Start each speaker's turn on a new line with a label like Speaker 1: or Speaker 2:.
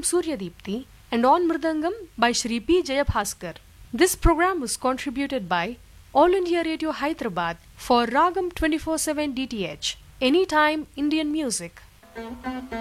Speaker 1: Suryadipti and on Mridangam by Shri P. Jayabhaskar. This program was contributed by All India Radio Hyderabad for Ragam 24/7 DTH, Anytime Indian Music.